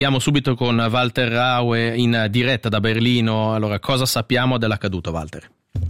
Andiamo subito con Walter Raue in diretta da Berlino. Allora, cosa sappiamo dell'accaduto, Walter?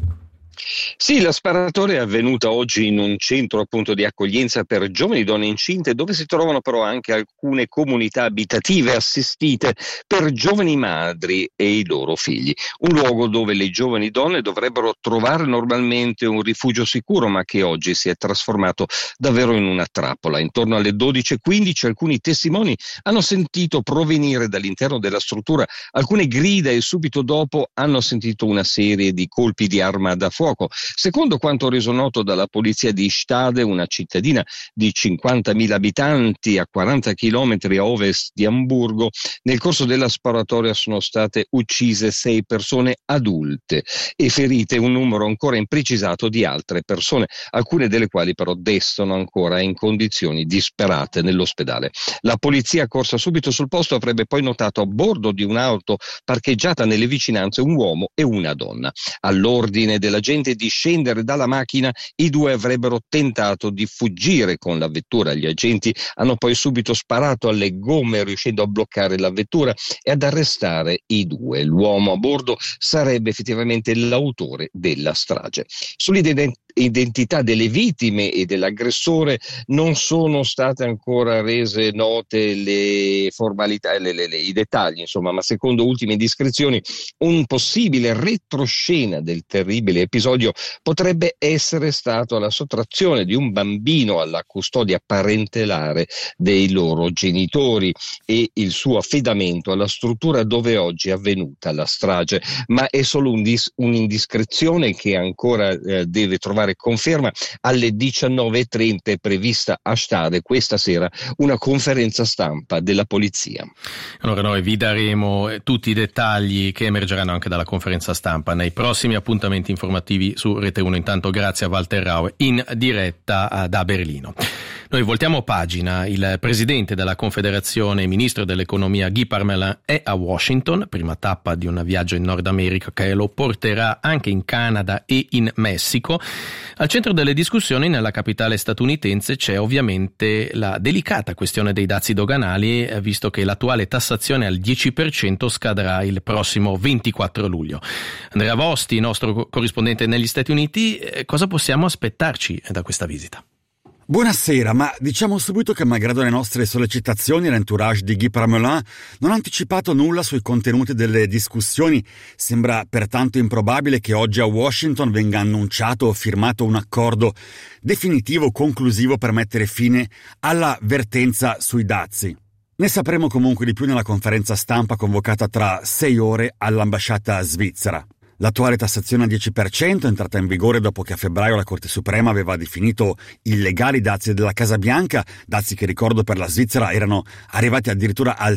Sì, la sparatoria è avvenuta oggi in un centro appunto di accoglienza per giovani donne incinte, dove si trovano però anche alcune comunità abitative assistite per giovani madri e i loro figli. Un luogo dove le giovani donne dovrebbero trovare normalmente un rifugio sicuro, ma che oggi si è trasformato davvero in una trappola. Intorno alle 12:15 alcuni testimoni hanno sentito provenire dall'interno della struttura alcune grida e subito dopo hanno sentito una serie di colpi di arma da fuoco. Secondo quanto reso noto dalla polizia di Stade, una cittadina di 50.000 abitanti a 40 chilometri a ovest di Amburgo, nel corso della sparatoria sono state uccise 6 persone adulte e ferite un numero ancora imprecisato di altre persone, alcune delle quali però destano ancora in condizioni disperate nell'ospedale. La polizia corsa subito sul posto avrebbe poi notato a bordo di un'auto parcheggiata nelle vicinanze un uomo e una donna. All'ordine della gente di scendere dalla macchina, i due avrebbero tentato di fuggire con la vettura. Gli agenti hanno poi subito sparato alle gomme, riuscendo a bloccare la vettura e ad arrestare i due. L'uomo a bordo sarebbe effettivamente l'autore della strage. Sull'identità delle vittime e dell'aggressore non sono state ancora rese note le formalità, i dettagli, insomma, ma secondo ultime indiscrezioni un possibile retroscena del terribile episodio potrebbe essere stato la sottrazione di un bambino alla custodia parentelare dei loro genitori e il suo affidamento alla struttura dove oggi è avvenuta la strage, ma è solo un'indiscrezione che ancora deve trovare conferma. Alle 19:30 è prevista a Stade questa sera una conferenza stampa della polizia. Allora noi vi daremo tutti i dettagli che emergeranno anche dalla conferenza stampa nei prossimi appuntamenti informativi su Rete 1. Intanto grazie a Walter Raue in diretta da Berlino. Noi voltiamo pagina. Il presidente della Confederazione e ministro dell'economia Guy Parmelin è a Washington, prima tappa di un viaggio in Nord America che lo porterà anche in Canada e in Messico. Al centro delle discussioni nella capitale statunitense c'è ovviamente la delicata questione dei dazi doganali, visto che l'attuale tassazione al 10% scadrà il prossimo 24 luglio. Andrea Vosti, nostro corrispondente negli Stati Uniti, cosa possiamo aspettarci da questa visita? Buonasera, ma diciamo subito che malgrado le nostre sollecitazioni l'entourage di Guy Parmelin non ha anticipato nulla sui contenuti delle discussioni. Sembra pertanto improbabile che oggi a Washington venga annunciato o firmato un accordo definitivo, conclusivo per mettere fine alla vertenza sui dazi. Ne sapremo comunque di più nella conferenza stampa convocata tra 6 ore all'ambasciata svizzera. L'attuale tassazione al 10% è entrata in vigore dopo che a febbraio la Corte Suprema aveva definito illegali i dazi della Casa Bianca, dazi che ricordo per la Svizzera erano arrivati addirittura al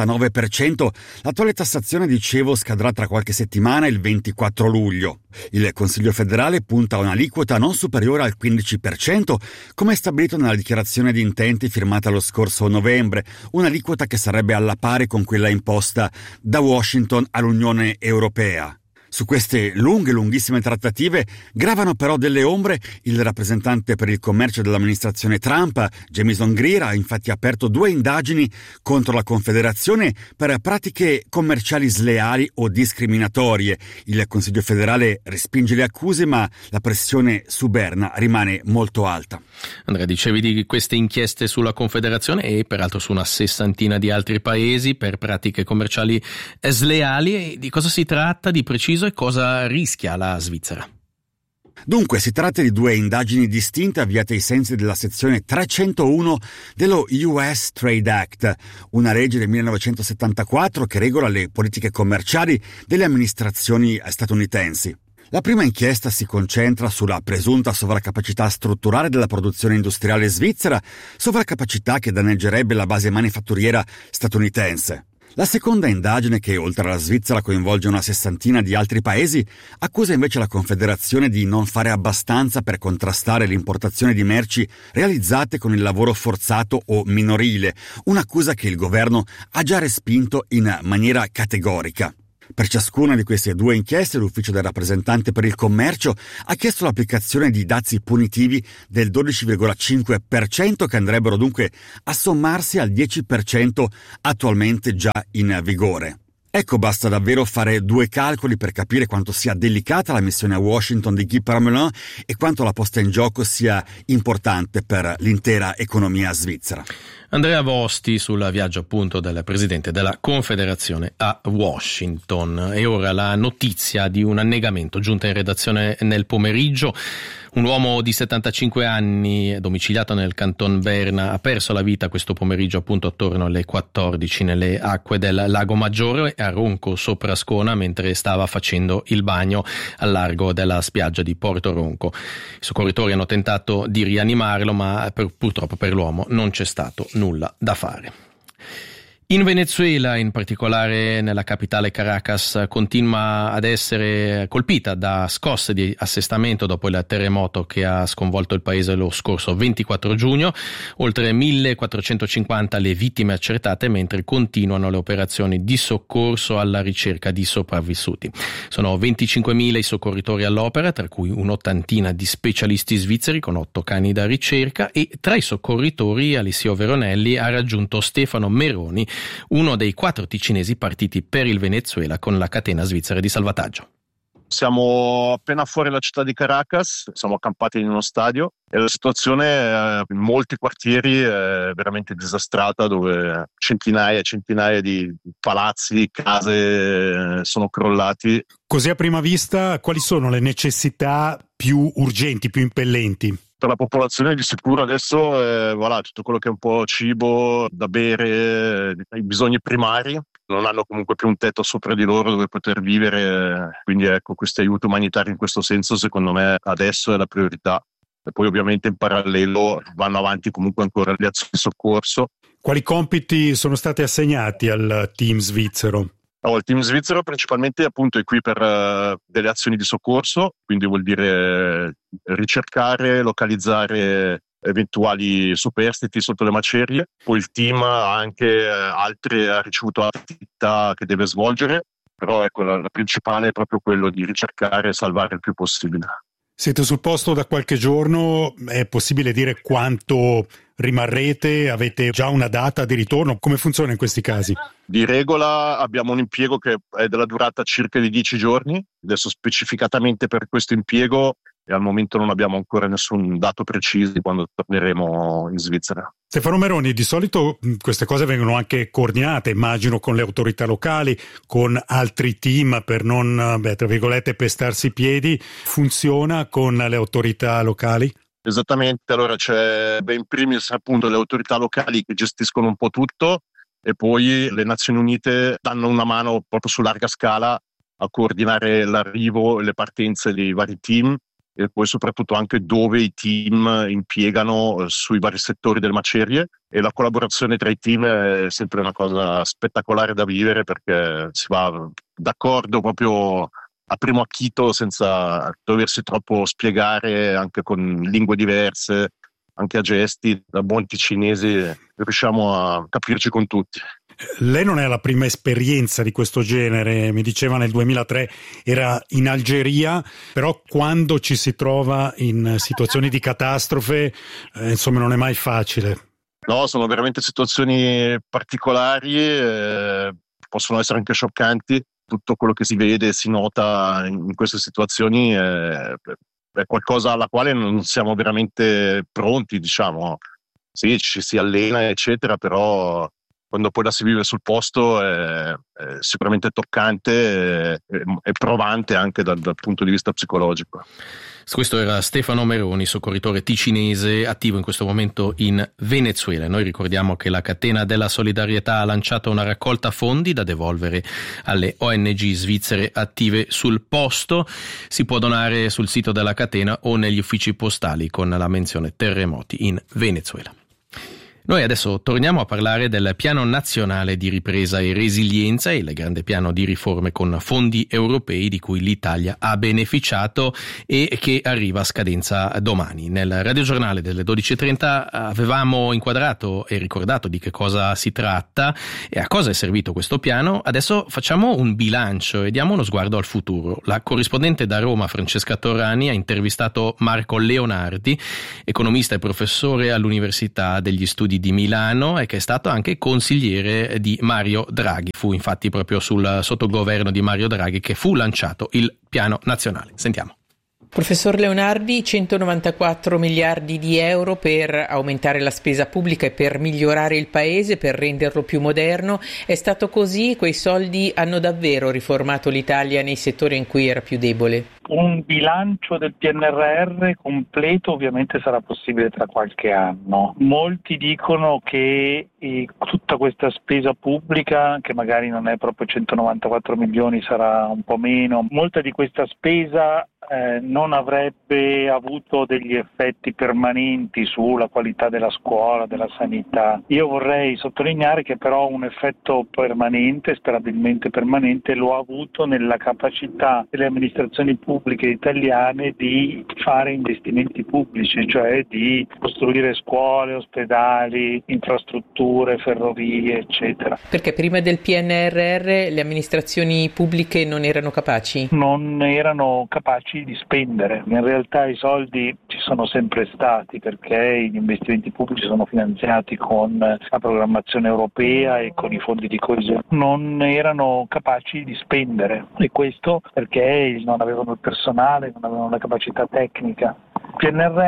39%. L'attuale tassazione, dicevo, scadrà tra qualche settimana, il 24 luglio. Il Consiglio federale punta a un'aliquota non superiore al 15%, come stabilito nella dichiarazione di intenti firmata lo scorso novembre, un'aliquota che sarebbe alla pari con quella imposta da Washington all'Unione Europea. Su queste lunghissime trattative gravano però delle ombre. Il rappresentante per il commercio dell'amministrazione Trump, Jamieson Greer, ha infatti aperto 2 indagini contro la Confederazione per pratiche commerciali sleali o discriminatorie. Il Consiglio federale respinge le accuse, ma la pressione su Berna rimane molto alta. Andrea, dicevi di queste inchieste sulla Confederazione e peraltro su una 60ina di altri paesi per pratiche commerciali sleali. E di cosa si tratta di preciso e cosa rischia la Svizzera? Dunque, si tratta di 2 indagini distinte avviate ai sensi della sezione 301 dello US Trade Act, una legge del 1974 che regola le politiche commerciali delle amministrazioni statunitensi. La prima inchiesta si concentra sulla presunta sovraccapacità strutturale della produzione industriale svizzera, sovraccapacità che danneggerebbe la base manifatturiera statunitense. La seconda indagine, che oltre alla Svizzera coinvolge una 60ina di altri paesi, accusa invece la Confederazione di non fare abbastanza per contrastare l'importazione di merci realizzate con il lavoro forzato o minorile, un'accusa che il governo ha già respinto in maniera categorica. Per ciascuna di queste due inchieste l'Ufficio del rappresentante per il commercio ha chiesto l'applicazione di dazi punitivi del 12,5% che andrebbero dunque a sommarsi al 10% attualmente già in vigore. Ecco, basta davvero fare due calcoli per capire quanto sia delicata la missione a Washington di Guy Parmelin e quanto la posta in gioco sia importante per l'intera economia svizzera. Andrea Vosti sul viaggio appunto del presidente della Confederazione a Washington. E ora la notizia di un annegamento giunta in redazione nel pomeriggio. Un uomo di 75 anni domiciliato nel canton Berna ha perso la vita questo pomeriggio appunto attorno alle 14 nelle acque del Lago Maggiore a Ronco sopra Ascona mentre stava facendo il bagno al largo della spiaggia di Porto Ronco. I soccorritori hanno tentato di rianimarlo ma purtroppo per l'uomo non c'è stato nulla da fare. In Venezuela, in particolare nella capitale Caracas, continua ad essere colpita da scosse di assestamento dopo il terremoto che ha sconvolto il paese lo scorso 24 giugno. Oltre 1450 le vittime accertate, mentre continuano le operazioni di soccorso alla ricerca di sopravvissuti. Sono 25.000 i soccorritori all'opera, tra cui un'ottantina di specialisti svizzeri con 8 cani da ricerca, e tra i soccorritori Alessio Veronelli ha raggiunto Stefano Meroni, uno dei 4 ticinesi partiti per il Venezuela con la catena svizzera di salvataggio. Siamo appena fuori la città di Caracas, siamo accampati in uno stadio e la situazione in molti quartieri è veramente disastrata, dove centinaia e centinaia di palazzi, case sono crollati. Così a prima vista, quali sono le necessità più urgenti, più impellenti? Per la popolazione di sicuro adesso tutto quello che è un po' cibo da bere, i bisogni primari. Non hanno comunque più un tetto sopra di loro dove poter vivere, quindi ecco, questi aiuti umanitari in questo senso secondo me adesso è la priorità. E poi ovviamente in parallelo vanno avanti comunque ancora le azioni di soccorso. Quali compiti sono stati assegnati al team svizzero? Il team svizzero principalmente appunto è qui per delle azioni di soccorso, quindi vuol dire ricercare, localizzare eventuali superstiti sotto le macerie. Poi il team ha anche ha ricevuto altre attività che deve svolgere, però ecco, la principale è proprio quello di ricercare e salvare il più possibile. Siete sul posto da qualche giorno, è possibile dire quanto rimarrete? Avete già una data di ritorno? Come funziona in questi casi? Di regola abbiamo un impiego che è della durata circa di 10 giorni, adesso specificatamente per questo impiego e al momento non abbiamo ancora nessun dato preciso di quando torneremo in Svizzera. Stefano Meroni, di solito queste cose vengono anche coordinate, immagino, con le autorità locali, con altri team per non, tra virgolette, pestarsi i piedi. Funziona con le autorità locali? Esattamente, allora c'è in primis appunto le autorità locali che gestiscono un po' tutto e poi le Nazioni Unite danno una mano proprio su larga scala a coordinare l'arrivo e le partenze dei vari team e poi soprattutto anche dove i team impiegano sui vari settori delle macerie, e la collaborazione tra i team è sempre una cosa spettacolare da vivere perché si va d'accordo proprio a primo acchito senza doversi troppo spiegare, anche con lingue diverse, anche a gesti. Da buoni ticinesi riusciamo a capirci con tutti. Lei non è la prima esperienza di questo genere, mi diceva nel 2003 era in Algeria, però quando ci si trova in situazioni di catastrofe, insomma non è mai facile. No, sono veramente situazioni particolari, possono essere anche scioccanti. Tutto quello che si vede e si nota in queste situazioni è qualcosa alla quale non siamo veramente pronti, diciamo. Sì, ci si allena, eccetera, però quando poi la si vive sul posto è sicuramente toccante e provante anche dal punto di vista psicologico. Questo era Stefano Meroni, soccorritore ticinese attivo in questo momento in Venezuela. Noi ricordiamo che la catena della solidarietà ha lanciato una raccolta fondi da devolvere alle ONG svizzere attive sul posto. Si può donare sul sito della catena o negli uffici postali con la menzione terremoti in Venezuela. Noi adesso torniamo a parlare del Piano Nazionale di Ripresa e Resilienza, il grande piano di riforme con fondi europei di cui l'Italia ha beneficiato e che arriva a scadenza domani. Nel radiogiornale delle 12.30 avevamo inquadrato e ricordato di che cosa si tratta e a cosa è servito questo piano. Adesso facciamo un bilancio e diamo uno sguardo al futuro. La corrispondente da Roma, Francesca Torrani, ha intervistato Marco Leonardi, economista e professore all'Università degli Studi di Milano e che è stato anche consigliere di Mario Draghi. Fu infatti proprio sotto il governo di Mario Draghi che fu lanciato il piano nazionale. Sentiamo. Professor Leonardi, 194 miliardi di euro per aumentare la spesa pubblica e per migliorare il paese, per renderlo più moderno. È stato così? Quei soldi hanno davvero riformato l'Italia nei settori in cui era più debole? Un bilancio del PNRR completo ovviamente sarà possibile tra qualche anno. Molti dicono che tutta questa spesa pubblica, che magari non è proprio 194 milioni, sarà un po' meno, molta di questa spesa non avrebbe avuto degli effetti permanenti sulla qualità della scuola, della sanità. Io vorrei sottolineare che però un effetto permanente, sperabilmente permanente, lo ha avuto nella capacità delle amministrazioni pubbliche italiane di fare investimenti pubblici, cioè di costruire scuole, ospedali, infrastrutture, ferrovie, eccetera. Perché prima del PNRR le amministrazioni pubbliche non erano capaci? Non erano capaci di spendere. In realtà i soldi ci sono sempre stati perché gli investimenti pubblici sono finanziati con la programmazione europea e con i fondi di coesione. Non erano capaci di spendere e questo perché non avevano il personale, non avevano la capacità tecnica. Il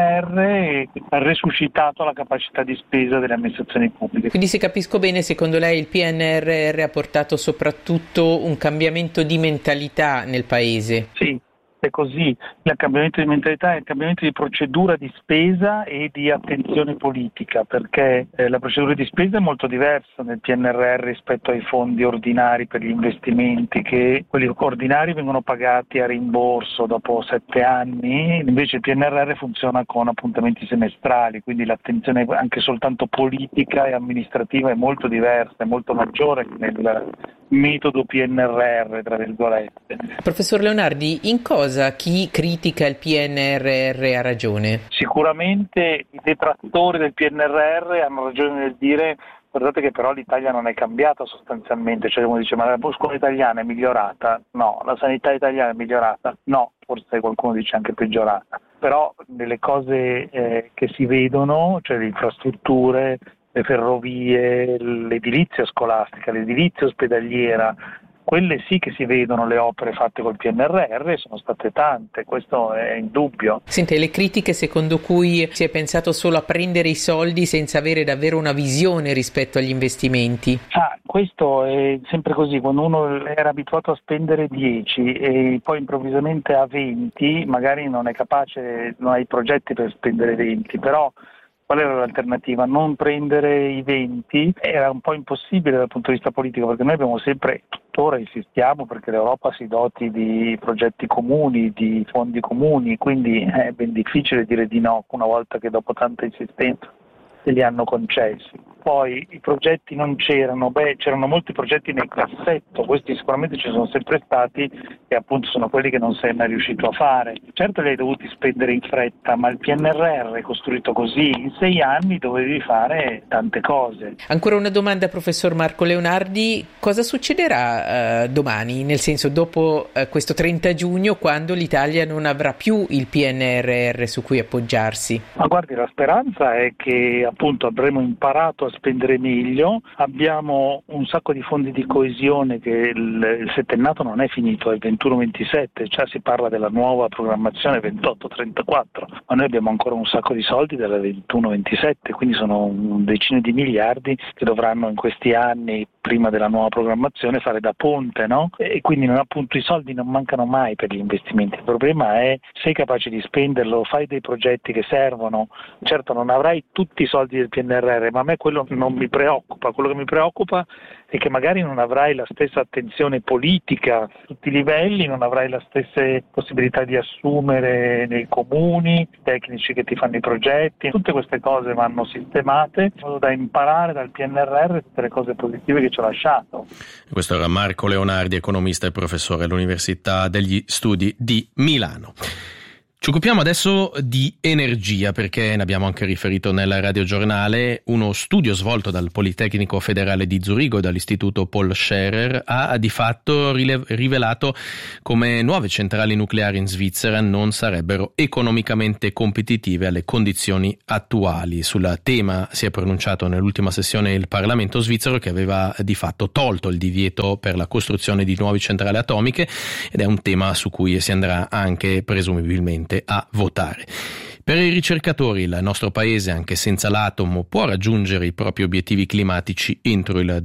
PNRR ha resuscitato la capacità di spesa delle amministrazioni pubbliche. Quindi, se capisco bene, secondo lei il PNRR ha portato soprattutto un cambiamento di mentalità nel paese? Sì. È così, il cambiamento di mentalità è il cambiamento di procedura di spesa e di attenzione politica, perché la procedura di spesa è molto diversa nel PNRR rispetto ai fondi ordinari per gli investimenti, che quelli ordinari vengono pagati a rimborso dopo 7 anni, invece il PNRR funziona con appuntamenti semestrali, quindi l'attenzione anche soltanto politica e amministrativa è molto diversa, è molto maggiore nel metodo PNRR, tra virgolette. Professor Leonardi, in cosa chi critica il PNRR ha ragione? Sicuramente i detrattori del PNRR hanno ragione nel dire: guardate che però l'Italia non è cambiata sostanzialmente, cioè uno dice ma la scuola italiana è migliorata? No. La sanità italiana è migliorata? No, forse qualcuno dice anche peggiorata. Però nelle cose che si vedono, cioè le infrastrutture, le ferrovie, l'edilizia scolastica, l'edilizia ospedaliera, quelle sì che si vedono le opere fatte col PNRR, sono state tante, questo è indubbio. Sente, le critiche secondo cui si è pensato solo a prendere i soldi senza avere davvero una visione rispetto agli investimenti? Questo è sempre così, quando uno era abituato a spendere 10 e poi improvvisamente ha 20, magari non è capace, non ha i progetti per spendere 20, però qual era l'alternativa? Non prendere i 20 era un po' impossibile dal punto di vista politico, perché noi abbiamo sempre, tuttora insistiamo perché l'Europa si doti di progetti comuni, di fondi comuni, quindi è ben difficile dire di no una volta che dopo tanta insistenza se li hanno concessi. Poi i progetti non c'erano, c'erano molti progetti nel cassetto, questi sicuramente ci sono sempre stati e appunto sono quelli che non sei mai riuscito a fare. Certo li hai dovuti spendere in fretta, ma il PNRR è costruito così, in 6 anni dovevi fare tante cose. Ancora una domanda, professor Marco Leonardi, cosa succederà domani, nel senso dopo questo 30 giugno quando l'Italia non avrà più il PNRR su cui appoggiarsi? Ma guardi, la speranza è che appunto avremo imparato a spendere meglio, abbiamo un sacco di fondi di coesione che il settennato non è finito, è il 21-27, già si parla della nuova programmazione 28-34, ma noi abbiamo ancora un sacco di soldi della 21-27, quindi sono decine di miliardi che dovranno in questi anni, prima della nuova programmazione, fare da ponte, no? E quindi appunto i soldi non mancano mai per gli investimenti, il problema è sei capace di spenderlo, fai dei progetti che servono, certo non avrai tutti i soldi del PNRR, ma a me quello non mi preoccupa. Quello che mi preoccupa è che magari non avrai la stessa attenzione politica a tutti i livelli, non avrai le stesse possibilità di assumere nei comuni, tecnici che ti fanno i progetti. Tutte queste cose vanno sistemate in modo da imparare dal PNRR tutte le cose positive che ci ho lasciato. Questo era Marco Leonardi, economista e professore all'Università degli Studi di Milano. Ci occupiamo adesso di energia, perché ne abbiamo anche riferito nel radiogiornale. Uno studio svolto dal Politecnico Federale di Zurigo e dall'Istituto Paul Scherrer ha di fatto rivelato come nuove centrali nucleari in Svizzera non sarebbero economicamente competitive alle condizioni attuali. Sul tema si è pronunciato nell'ultima sessione il Parlamento svizzero, che aveva di fatto tolto il divieto per la costruzione di nuove centrali atomiche, ed è un tema su cui si andrà anche presumibilmente a votare. Per i ricercatori il nostro paese, anche senza l'atomo, può raggiungere i propri obiettivi climatici entro il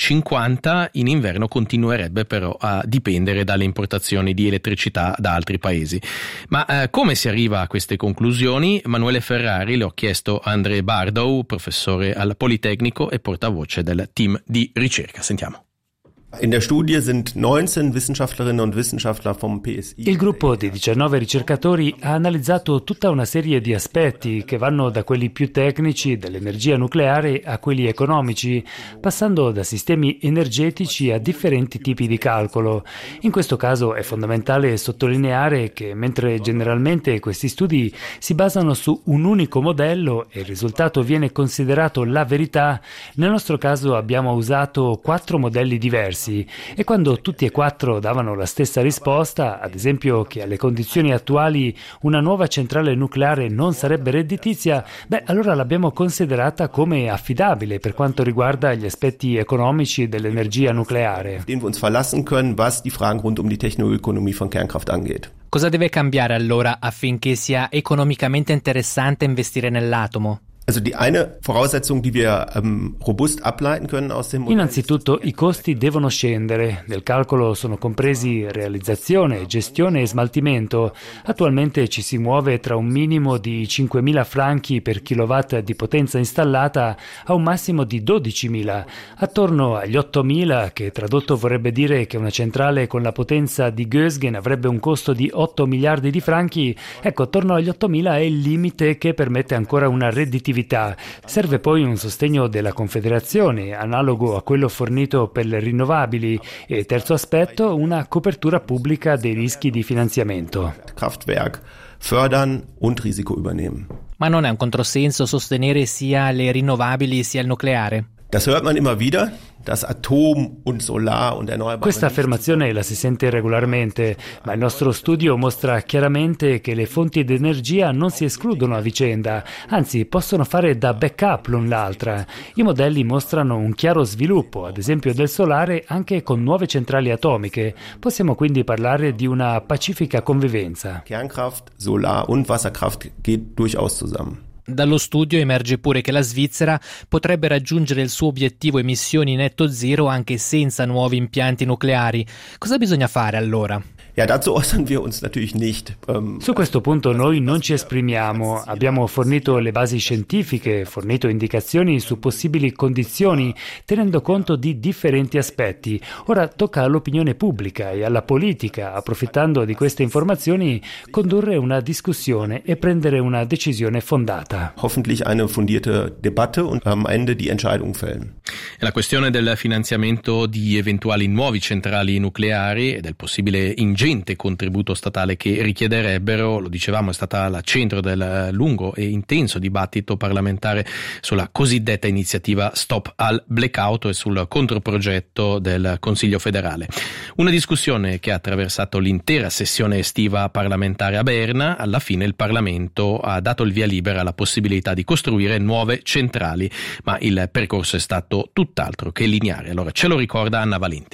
2050, in inverno continuerebbe però a dipendere dalle importazioni di elettricità da altri paesi. Ma come si arriva a queste conclusioni? Emanuele Ferrari le ho chiesto a André Bardow, professore al Politecnico e portavoce del team di ricerca. Sentiamo. In der Studie sind 19 Wissenschaftlerinnen und Wissenschaftler vom PSI. Il gruppo di 19 ricercatori ha analizzato tutta una serie di aspetti che vanno da quelli più tecnici dell'energia nucleare a quelli economici, passando da sistemi energetici a differenti tipi di calcolo. In questo caso è fondamentale sottolineare che mentre generalmente questi studi si basano su un unico modello e il risultato viene considerato la verità, nel nostro caso abbiamo usato 4 modelli diversi. E quando tutti e 4 davano la stessa risposta, ad esempio che alle condizioni attuali una nuova centrale nucleare non sarebbe redditizia, allora l'abbiamo considerata come affidabile per quanto riguarda gli aspetti economici dell'energia nucleare. Den wir uns verlassen können, was die Fragen rund um die Technoökonomie von Kernkraft angeht. Cosa deve cambiare allora affinché sia economicamente interessante investire nell'atomo? Also die eine Voraussetzung, die wir robust ableiten können aus dem Modell. Innanzitutto i costi devono scendere. Nel calcolo sono compresi realizzazione, gestione e smaltimento. Attualmente ci si muove tra un minimo di 5.000 franchi per kilowatt di potenza installata a un massimo di 12.000, attorno agli 8.000, che tradotto vorrebbe dire che una centrale con la potenza di Gösgen avrebbe un costo di 8 miliardi di franchi. Ecco, attorno agli 8.000 è il limite che permette ancora una redditività. Serve poi un sostegno della Confederazione, analogo a quello fornito per le rinnovabili, e terzo aspetto, una copertura pubblica dei rischi di finanziamento. Kraftwerk fördern und Risiko übernehmen. Ma non è un controsenso sostenere sia le rinnovabili sia il nucleare? Das hört man immer wieder. Das Atom und Solar und erneuerbare. Questa affermazione la si sente regolarmente, ma il nostro studio mostra chiaramente che le fonti di energia non si escludono a vicenda, anzi possono fare da backup l'un l'altra. I modelli mostrano un chiaro sviluppo, ad esempio del solare, anche con nuove centrali atomiche. Possiamo quindi parlare di una pacifica convivenza. Kernkraft, Solar und Wasserkraft geht durchaus zusammen. Dallo studio emerge pure che la Svizzera potrebbe raggiungere il suo obiettivo emissioni netto zero anche senza nuovi impianti nucleari. Cosa bisogna fare allora? Ja, dazu äußern wir uns natürlich nicht. Su questo punto noi non ci esprimiamo. Abbiamo fornito le basi scientifiche, fornito indicazioni su possibili condizioni, tenendo conto di differenti aspetti. Ora tocca all'opinione pubblica e alla politica, approfittando di queste informazioni, condurre una discussione e prendere una decisione fondata. Hoffentlich eine fundierte Debatte und am Ende die Entscheidung fällen. La questione del finanziamento di eventuali nuovi centrali nucleari e del possibile ingente contributo statale che richiederebbero, lo dicevamo, è stata al centro del lungo e intenso dibattito parlamentare sulla cosiddetta iniziativa Stop al Blackout e sul controprogetto del Consiglio federale. Una discussione che ha attraversato l'intera sessione estiva parlamentare a Berna. Alla fine il Parlamento ha dato il via libera alla possibilità di costruire nuove centrali, ma il percorso è stato tutt'altro che lineare. Allora ce lo ricorda Anna Valenti.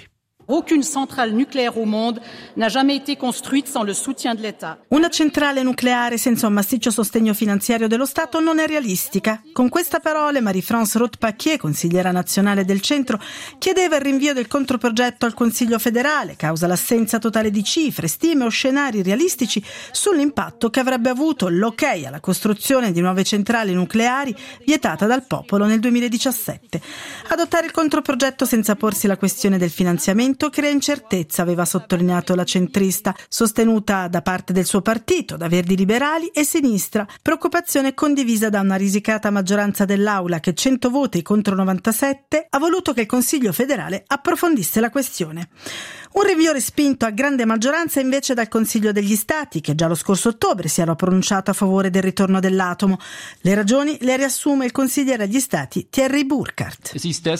Aucune centrale nucléaire au monde n'a jamais été construite sans le soutien de l'État. Una centrale nucleare senza un massiccio sostegno finanziario dello Stato non è realistica. Con queste parole Marie-France Roth-Paquier, consigliera nazionale del centro, chiedeva il rinvio del controprogetto al Consiglio federale, causa l'assenza totale di cifre, stime o scenari realistici sull'impatto che avrebbe avuto l'ok alla costruzione di nuove centrali nucleari vietata dal popolo nel 2017. Adottare il controprogetto senza porsi la questione del finanziamento crea incertezza, aveva sottolineato la centrista, sostenuta da parte del suo partito, da Verdi Liberali e Sinistra. Preoccupazione condivisa da una risicata maggioranza dell'Aula che 100 voti contro 97 ha voluto che il Consiglio federale approfondisse la questione. Un rinvio respinto a grande maggioranza invece dal Consiglio degli Stati, che già lo scorso ottobre si era pronunciato a favore del ritorno dell'atomo. Le ragioni le riassume il consigliere agli Stati Thierry Burkhardt.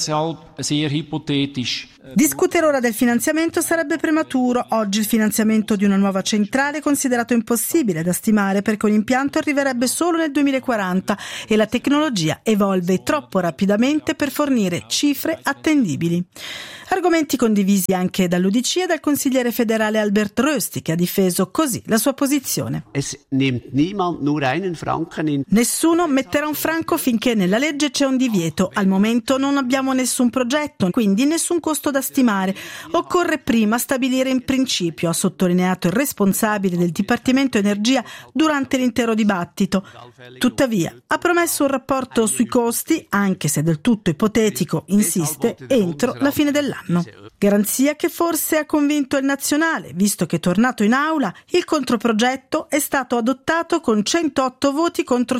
Discutere ora del finanziamento sarebbe prematuro. Oggi il finanziamento di una nuova centrale è considerato impossibile da stimare perché un impianto arriverebbe solo nel 2040 e la tecnologia evolve troppo rapidamente per fornire cifre attendibili. Argomenti condivisi anche dall'UDC e dal consigliere federale Albert Rösti, che ha difeso così la sua posizione. Nessuno metterà un franco finché nella legge c'è un divieto. Al momento non abbiamo nessun progetto, quindi nessun costo da stimare. Occorre prima stabilire in principio, ha sottolineato il responsabile del Dipartimento Energia durante l'intero dibattito. Tuttavia, ha promesso un rapporto sui costi, anche se del tutto ipotetico, insiste, entro la fine dell'anno. Garanzia che forse ha convinto il nazionale, visto che tornato in aula il controprogetto è stato adottato con 108 voti contro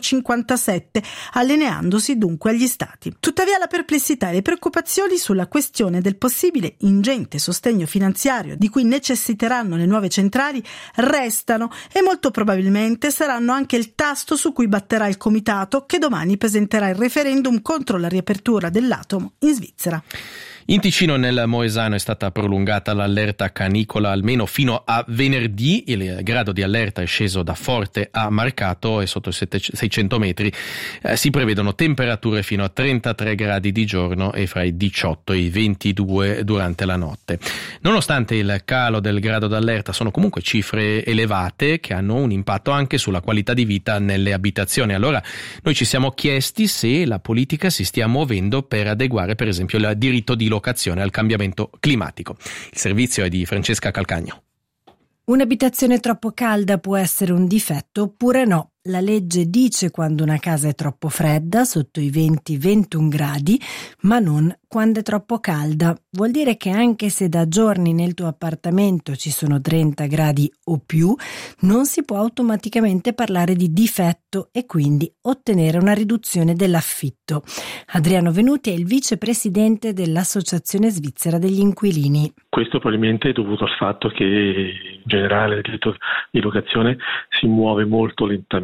57, allineandosi dunque agli stati. Tuttavia la perplessità e le preoccupazioni sulla questione del possibile ingente sostegno finanziario di cui necessiteranno le nuove centrali restano e molto probabilmente saranno anche il tasto su cui batterà il comitato che domani presenterà il referendum contro la riapertura dell'atomo in Svizzera. In Ticino, nel Moesano, è stata prolungata l'allerta canicola almeno fino a venerdì. Il grado di allerta è sceso da forte a marcato e sotto i 600 metri si prevedono temperature fino a 33 gradi di giorno e fra i 18 e i 22 durante la notte. Nonostante il calo del grado d'allerta, sono comunque cifre elevate che hanno un impatto anche sulla qualità di vita nelle abitazioni. Allora noi ci siamo chiesti se la politica si stia muovendo per adeguare per esempio il diritto di locazione al cambiamento climatico. Il servizio è di Francesca Calcagno. Un'abitazione troppo calda può essere un difetto oppure no. La legge dice quando una casa è troppo fredda, sotto i 20-21 gradi, ma non quando è troppo calda. Vuol dire che anche se da giorni nel tuo appartamento ci sono 30 gradi o più, non si può automaticamente parlare di difetto e quindi ottenere una riduzione dell'affitto. Adriano Venuti è il vicepresidente dell'Associazione Svizzera degli Inquilini. Questo probabilmente è dovuto al fatto che in generale il diritto di locazione si muove molto lentamente.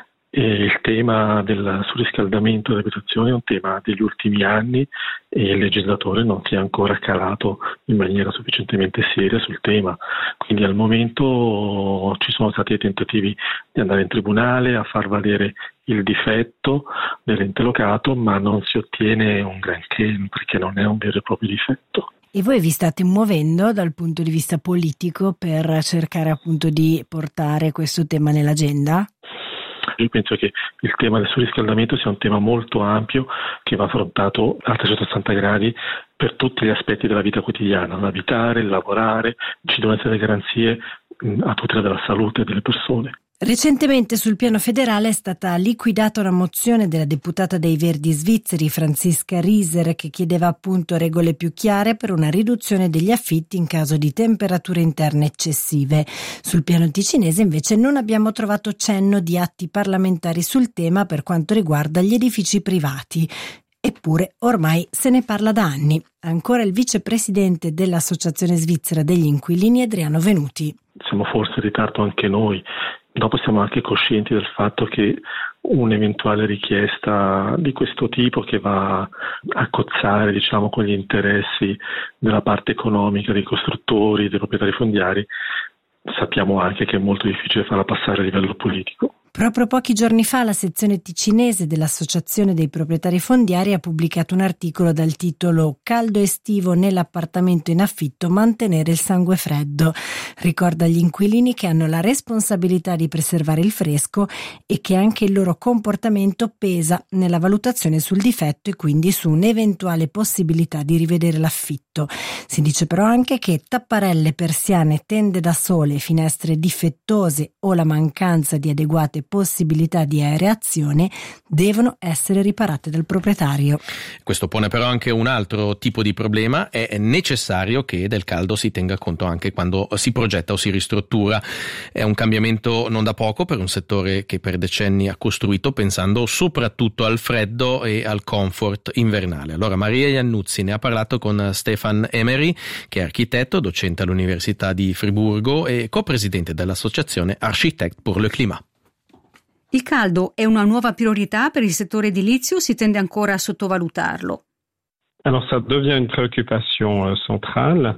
E il tema del surriscaldamento delle abitazioni è un tema degli ultimi anni e il legislatore non si è ancora calato in maniera sufficientemente seria sul tema. Quindi al momento ci sono stati tentativi di andare in tribunale a far valere il difetto dell'ente locato, ma non si ottiene un granché perché non è un vero e proprio difetto. E voi vi state muovendo dal punto di vista politico per cercare appunto di portare questo tema nell'agenda? Io penso che il tema del surriscaldamento sia un tema molto ampio che va affrontato a 360 gradi per tutti gli aspetti della vita quotidiana, l'abitare, il lavorare, ci devono essere garanzie a tutela della salute delle persone. Recentemente sul piano federale è stata liquidata una mozione della deputata dei Verdi svizzeri Franziska Rieser che chiedeva appunto regole più chiare per una riduzione degli affitti in caso di temperature interne eccessive. Sul piano ticinese invece non abbiamo trovato cenno di atti parlamentari sul tema per quanto riguarda gli edifici privati. Eppure ormai se ne parla da anni. Ancora il vicepresidente dell'Associazione Svizzera degli Inquilini Adriano Venuti. Siamo forse in ritardo anche noi. Dopo siamo anche coscienti del fatto che un'eventuale richiesta di questo tipo che va a cozzare, con gli interessi della parte economica dei costruttori, dei proprietari fondiari, sappiamo anche che è molto difficile farla passare a livello politico. Proprio pochi giorni fa la sezione ticinese dell'Associazione dei proprietari fondiari ha pubblicato un articolo dal titolo "Caldo estivo nell'appartamento in affitto, mantenere il sangue freddo". Ricorda agli inquilini che hanno la responsabilità di preservare il fresco e che anche il loro comportamento pesa nella valutazione sul difetto e quindi su un'eventuale possibilità di rivedere l'affitto. Si dice però anche che tapparelle, persiane, tende da sole, finestre difettose o la mancanza di adeguate possibilità di aereazione devono essere riparate dal proprietario. Questo pone però anche un altro tipo di problema: è necessario che del caldo si tenga conto anche quando si progetta o si ristruttura. È un cambiamento non da poco per un settore che per decenni ha costruito pensando soprattutto al freddo e al comfort invernale. Allora Maria Iannuzzi ne ha parlato con Stefan Emery, che è architetto, docente all'Università di Friburgo e copresidente dell'associazione Architectes pour le Climat. Il caldo è una nuova priorità per il settore edilizio o si tende ancora a sottovalutarlo? Alors ça devient une préoccupation centrale.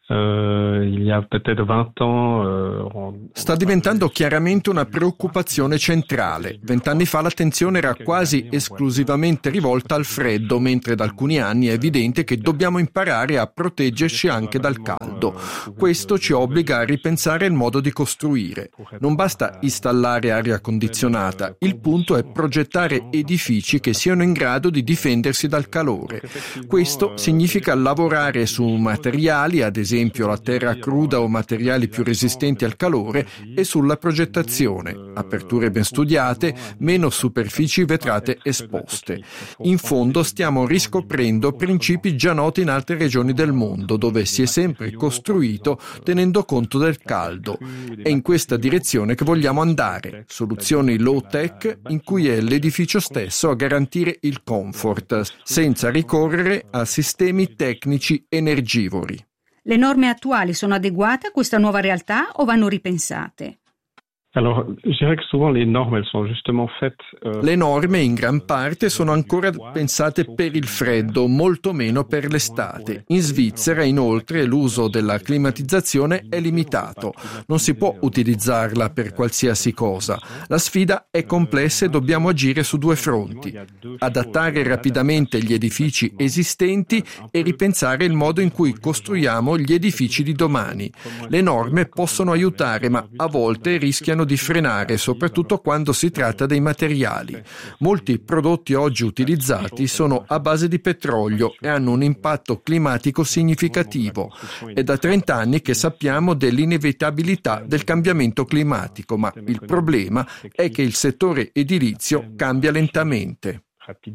Il y a peut-être 20 ans, sta diventando chiaramente una preoccupazione centrale. 20 anni fa l'attenzione era quasi esclusivamente rivolta al freddo, mentre da alcuni anni è evidente che dobbiamo imparare a proteggerci anche dal caldo. Questo ci obbliga a ripensare il modo di costruire. Non basta installare aria condizionata, il punto è progettare edifici che siano in grado di difendersi dal calore. Questo significa lavorare su materiali, ad esempio la terra cruda o materiali più resistenti al calore, e sulla progettazione, aperture ben studiate, meno superfici vetrate esposte. In fondo stiamo riscoprendo principi già noti in altre regioni del mondo, dove si è sempre costruito tenendo conto del caldo. È in questa direzione che vogliamo andare, soluzioni low-tech in cui è l'edificio stesso a garantire il comfort, senza ricorrere a sistemi tecnici energivori. Le norme attuali sono adeguate a questa nuova realtà o vanno ripensate? Alors, je dirais que souvent les normes, elles sont justement faites. Le norme in gran parte sono ancora pensate per il freddo, molto meno per l'estate. In Svizzera, inoltre, l'uso della climatizzazione è limitato. Non si può utilizzarla per qualsiasi cosa. La sfida è complessa e dobbiamo agire su due fronti: adattare rapidamente gli edifici esistenti e ripensare il modo in cui costruiamo gli edifici di domani. Le norme possono aiutare, ma a volte rischiano di frenare, soprattutto quando si tratta dei materiali. Molti prodotti oggi utilizzati sono a base di petrolio e hanno un impatto climatico significativo. È da 30 anni che sappiamo dell'inevitabilità del cambiamento climatico, ma il problema è che il settore edilizio cambia lentamente.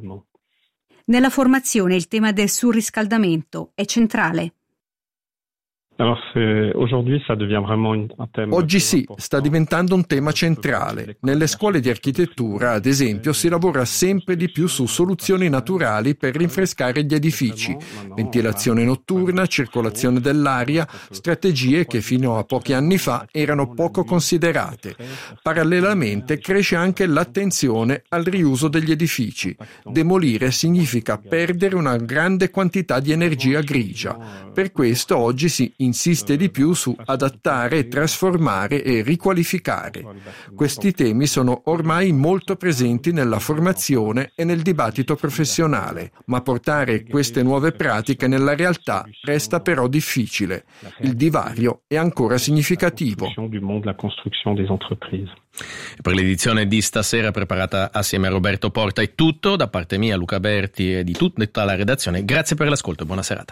Nella formazione il tema del surriscaldamento è centrale. Oggi sì, sta diventando un tema centrale. Nelle scuole di architettura, ad esempio, si lavora sempre di più su soluzioni naturali per rinfrescare gli edifici, ventilazione notturna, circolazione dell'aria, strategie che fino a pochi anni fa erano poco considerate. Parallelamente cresce anche l'attenzione al riuso degli edifici. Demolire significa perdere una grande quantità di energia grigia. Per questo oggi si insiste di più su adattare, trasformare e riqualificare. Questi temi sono ormai molto presenti nella formazione e nel dibattito professionale, ma portare queste nuove pratiche nella realtà resta però difficile. Il divario è ancora significativo. Per l'edizione di stasera, preparata assieme a Roberto Porta, è tutto. Da parte mia, Luca Berti, e di tutta la redazione, grazie per l'ascolto e buona serata.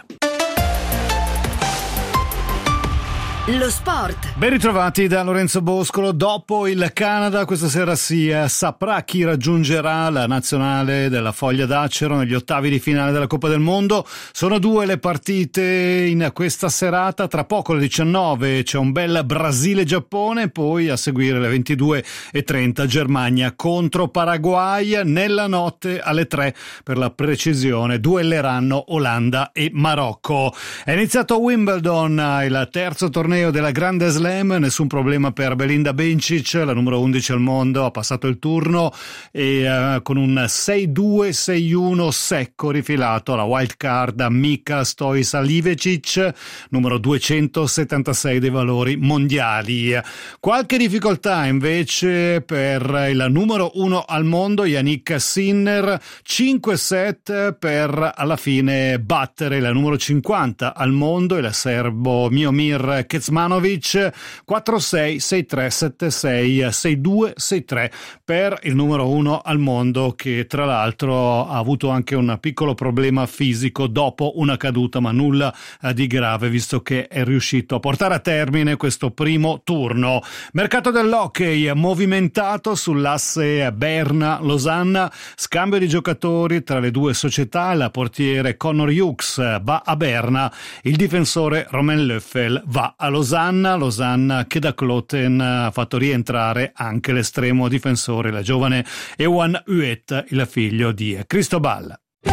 Lo sport. Ben ritrovati da Lorenzo Boscolo. Dopo il Canada, questa sera si saprà chi raggiungerà la nazionale della Foglia d'Acero negli ottavi di finale della Coppa del Mondo. Sono 2 le partite in questa serata. Tra poco alle 19 c'è un bel Brasile-Giappone, poi a seguire alle 22:30 Germania contro Paraguay. Nella notte alle 3, per la precisione, duelleranno Olanda e Marocco. È iniziato Wimbledon, il terzo torneo torneo della Grande Slam, nessun problema per Belinda Bencic, la numero 11 al mondo, ha passato il turno e con un 6-2, 6-1 secco rifilato alla wild card a Mika Stojsa-Livecic, numero 276 dei valori mondiali. Qualche difficoltà invece per il numero 1 al mondo, Yannick Sinner, 5 set per alla fine battere la numero 50 al mondo, il serbo Miomir Kecmanovic, 4-6, 6-3, 7-6, 6-2, 6-3 per il numero 1 al mondo, che tra l'altro ha avuto anche un piccolo problema fisico dopo una caduta, ma nulla di grave, visto che è riuscito a portare a termine questo primo turno. Mercato dell'hockey movimentato sull'asse Berna-Losanna, scambio di giocatori tra le due società, il portiere Connor Hughes va a Berna, il difensore Romain Löffel va a Losanna che da Kloten ha fatto rientrare anche l'estremo difensore, la giovane Ewan Huet, il figlio di Cristobal.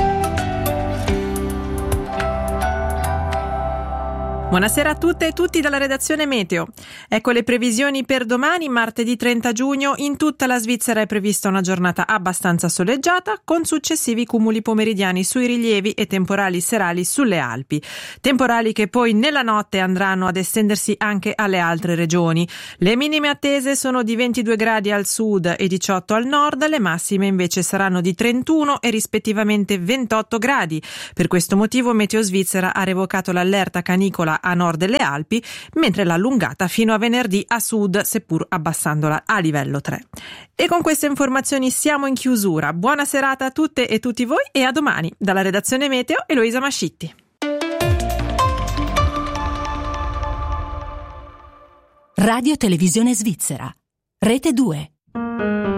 Buonasera a tutte e tutti dalla redazione Meteo. Ecco le previsioni per domani, martedì 30 giugno. In tutta la Svizzera è prevista una giornata abbastanza soleggiata, con successivi cumuli pomeridiani sui rilievi e temporali serali sulle Alpi. Temporali che poi nella notte andranno ad estendersi anche alle altre regioni. Le minime attese sono di 22 gradi al sud e 18 al nord, le massime invece saranno di 31 e rispettivamente 28 gradi. Per questo motivo Meteo Svizzera ha revocato l'allerta canicola a nord delle Alpi, mentre l'ha allungata fino a venerdì a sud, seppur abbassandola a livello 3. E con queste informazioni siamo in chiusura. Buona serata a tutte e tutti voi e a domani. Dalla redazione Meteo, Eloisa Mascitti. Radio Televisione Svizzera, Rete 2.